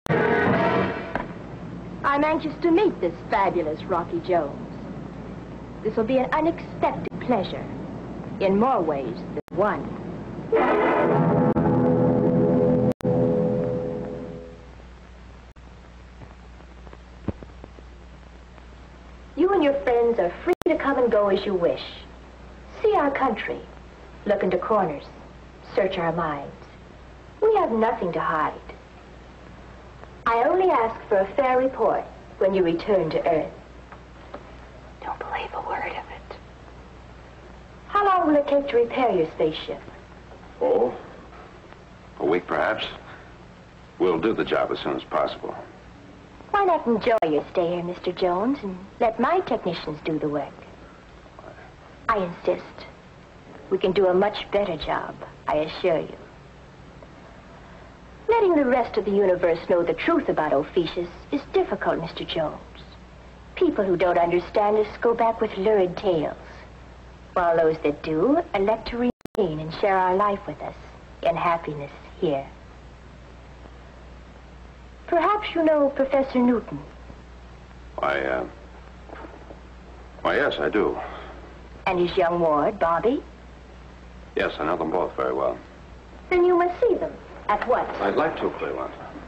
I'm anxious to meet this fabulous Rocky Jones. This will be an unexpected pleasure, in more ways than one. You and your friends are free to come and go as you wish. See our country, look into corners, search our minds. We have nothing to hide. I only ask for a fair report when you return to Earth. Don't believe a word of it. How long will it take to repair your spaceship? Oh, a week perhaps. We'll do the job as soon as possible. Why not enjoy your stay here, Mr. Jones, and let my technicians do the work? I insist. We can do a much better job, I assure you. Letting the rest of the universe know the truth about Ophiuchus is difficult, Mr. Jones. People who don't understand us go back with lurid tales, while those that do elect to remain and share our life with us in happiness here. Perhaps you know Professor Newton. Why, yes, I do. And his young ward, Bobby? Yes, I know them both very well. Then you must see them. At once. I'd like to, Cleveland.